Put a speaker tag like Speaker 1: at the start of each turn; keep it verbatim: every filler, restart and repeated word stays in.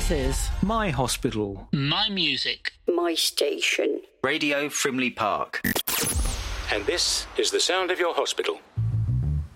Speaker 1: This is my hospital.
Speaker 2: My music.
Speaker 3: My station.
Speaker 4: Radio Frimley Park.
Speaker 5: And this is the sound of your hospital.